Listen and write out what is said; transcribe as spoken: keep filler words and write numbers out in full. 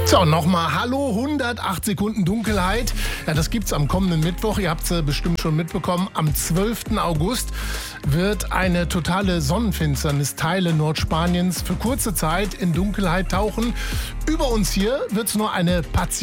So, nochmal hallo, hundertacht Sekunden Dunkelheit. Ja, das gibt's am kommenden Mittwoch. Ihr habt es bestimmt schon mitbekommen. Am zwölften August wird eine totale Sonnenfinsternis Teile Nordspaniens für kurze Zeit in Dunkelheit tauchen. Über uns hier wird es nur eine partielle